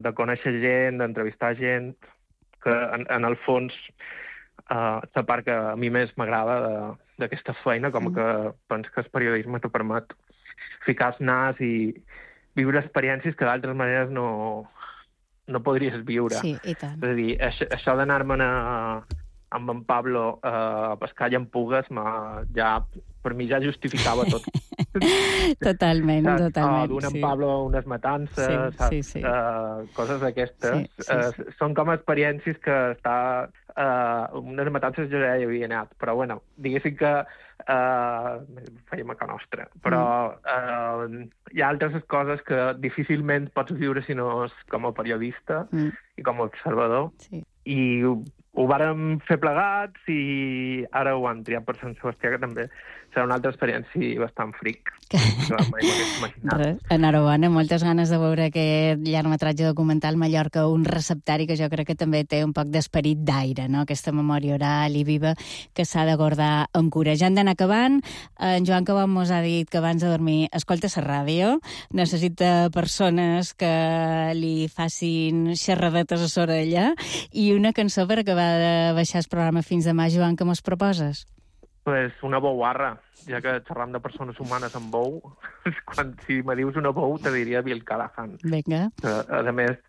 de conèixer gent, d'entrevistar gent, que en el fons la part que a mi més m'agrada d'aquesta feina, com que penso que el periodisme te permet ficar el nas i viure experiències que d'altres maneres no podries viure. Sí, i tant. És a dir, això d'anar-me'n amb en Pablo a pescar llampugues per mi ja justificava tot. Totalment. D'un en Pablo unes matances, sí. Coses d'aquestes. Sí. Són com experiències que unes matances jo ja hi havia anat, però bueno, diguéssim que fèiem a ca nostra. Però hi ha altres coses que difícilment pots viure si no és com a periodista i com a observador. Sí. I ho vàrem fer plegats i ara ho han triat per Sant Sebastià, que també serà una altra experiència bastant fric. Enhorabona, moltes ganes de veure aquest llargmetratge documental Mallorca, un receptari que jo crec que també té un poc d'esperit d'aire, no? Aquesta memòria oral i viva que s'ha de guardar amb cura. Ja hem d'anar acabant. En Joan Cabot mos ha dit que abans de dormir escolta la ràdio, necessita persones que li facin xerradetes a l'orella i una cançó per acabar de baixar el programa fins demà. Joan, què mos proposes? Pues una bouarra, ja que xerram de persones humanes amb bou. Si me dius una bou, te diria Bill Callahan. Vinga. A més,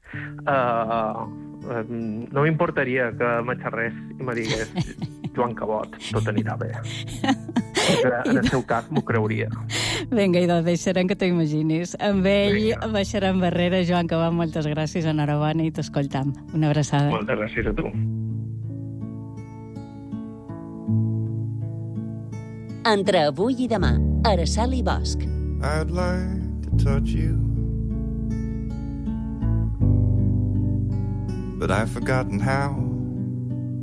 no m'importaria que me xerrés i me digués Joan Cabot, tot anirà bé. En el seu cas m'ho creuria. Vinga, idò, deixarem que t'ho imaginis. Amb ell baixarem barrera. Joan Cabot, moltes gràcies, enhorabona i t'escoltam. Una abraçada. Moltes gràcies a tu. Entre avui i demà, Araceli Bosch. I'd like to touch you, but I've forgotten how.